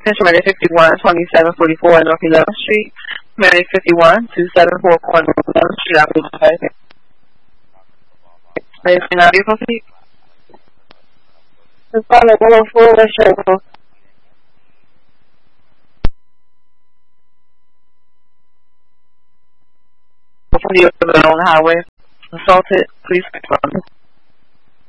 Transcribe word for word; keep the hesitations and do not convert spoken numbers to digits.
Attention, Medic fifty-one, twenty-seven forty-four North eleventh Street. Medic fifty-one, two seven four North eleventh Street. I'll be back. Medic fifty-nine, vehicle seat. It's on the one oh four West Circle. On the highway. Assaulted, please respond.